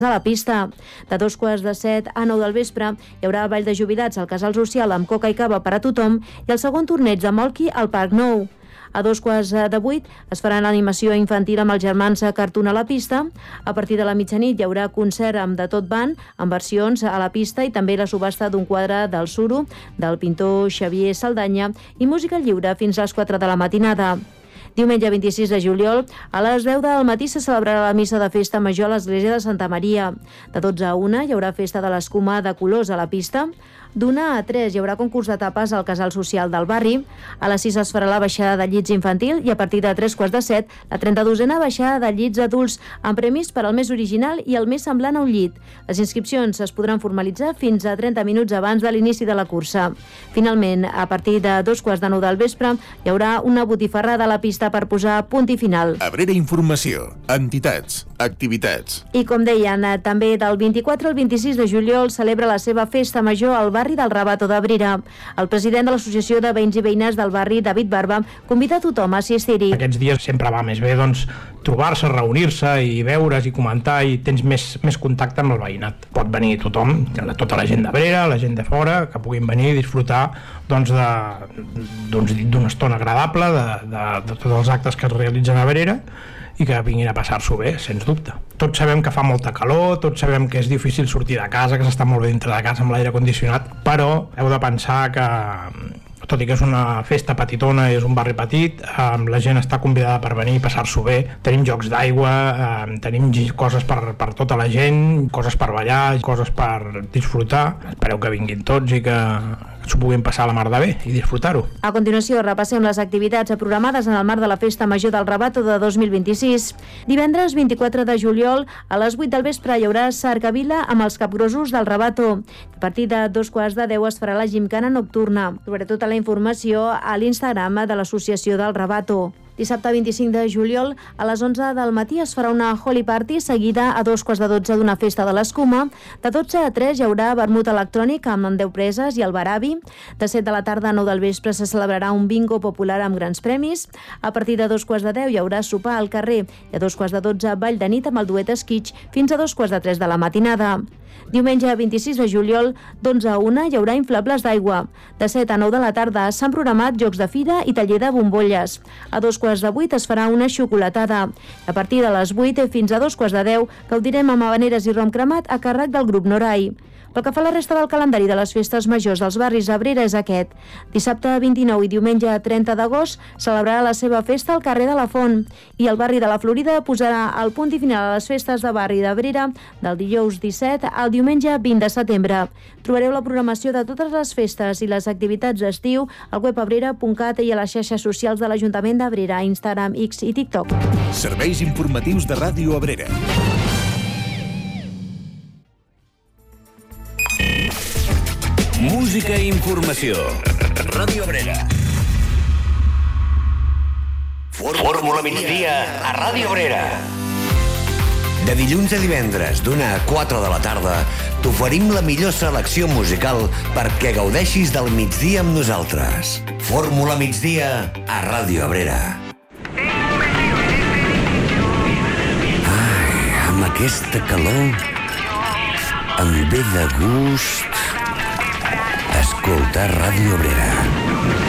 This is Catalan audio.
a la pista. De 2:15 a 9 del vespre hi haurà ball de jubilats al Casal Social amb coca i cava per a tothom i el segon torneig de Molki al Parc Nou. A 7:15 es farà l'animació infantil amb els germans Cartoon a la pista. A partir de la mitjanit hi haurà concert amb De Tot Van, amb versions a la pista i també la subhasta d'un quadre del Suro, del pintor Xavier Saldanya i música lliure fins a les 4 de la matinada. Diumenge 26 de juliol, a les 10 del matí se celebrarà la missa de festa major a l'església de Santa Maria. De 12 a 1 hi haurà festa de l'escuma de colors a la pista. D'1 a 3 hi haurà concurs de tapes al Casal Social del barri. A les 6 es farà la baixada de llits infantil i a partir de 7:45 la 32a baixada de llits adults amb premis per al més original i el més semblant a un llit. Les inscripcions es podran formalitzar fins a 30 minuts abans de l'inici de la cursa. Finalment, a partir de 2:45 del vespre hi haurà una botifarrada a la pista per posar punt i final. Abrera Informació, entitats, activitats. I com deien, també del 24 al 26 de juliol celebra la seva festa major al barri del Rabato d'Abrera. El president de l'Associació de Veïns i Veïnes del barri, David Barba, convida a tothom a assistir-hi. Aquests dies sempre va més bé trobar-se, reunir-se i veure's i comentar i tens més contacte amb el veïnat. Pot venir tothom, tota la gent d'Abrera, la gent de fora, que puguin venir i disfrutar d'una estona agradable, de tots els actes que es realitzen a Abrera i que vinguin a passar-s'ho bé, sens dubte. Tots sabem que fa molta calor, tots sabem que és difícil sortir de casa, que s'està molt bé dintre de casa amb l'aire condicionat, però heu de pensar que, tot i que és una festa petitona i és un barri petit, la gent està convidada per venir i passar-s'ho bé. Tenim jocs d'aigua, tenim coses per tota la gent, coses per ballar, coses per disfrutar. Espereu que vinguin tots i que s'ho puguin passar a la mar de bé i disfrutar-ho. A continuació, repassem les activitats programades en el marc de la Festa Major del Rabato de 2026. Divendres 24 de juliol, a les 8 del vespre, hi haurà cercavila amb els capgrossos del Rabato. A partir de 2:15 es farà la gimcana nocturna. Trobaré tota la informació a l'Instagram de l'Associació del Rabato. Dissabte 25 de juliol, a les 11 del matí es farà una Holy Party seguida a 2:15 d'una festa de l'escuma. De 12 a 3 hi haurà vermut electrònic amb 10 preses i el baravi. De 7 de la tarda a 9 del vespre se celebrarà un bingo popular amb grans premis. A partir de 2:10 hi haurà sopar al carrer i a 2:12 ball de nit amb el duet Esquitx fins a 2:03 de la matinada. Diumenge 26 de juliol, d'11 a 1 hi haurà inflables d'aigua. De 7 a 9 de la tarda s'han programat jocs de fira i taller de bombolles. A 2:08 es farà una xocolatada. A partir de les 8 fins a 2:10 gaudirem amb habaneres i rom cremat a càrrec del grup Norai. Pel que fa a la resta del calendari de les festes majors dels barris d'Abrera és aquest. Dissabte 29 i diumenge 30 d'agost celebrarà la seva festa al carrer de la Font i el barri de la Florida posarà el punt i final a les festes de barri d'Abrera del dijous 17 al diumenge 20 de setembre. Trobareu la programació de totes les festes i les activitats d'estiu al web abrera.cat i a les xarxes socials de l'Ajuntament d'Abrera, Instagram, X i TikTok. Serveis informatius de Ràdio Abrera. Música i informació. Ràdio Abrera. Fórmula migdia a Ràdio Abrera. De dilluns a divendres, d'1 a 4 de la tarda, t'oferim la millor selecció musical perquè gaudeixis del migdia amb nosaltres. Fórmula migdia a Ràdio Abrera. Ai, amb aquesta calor em ve de gust escoltar Ràdio Abrera.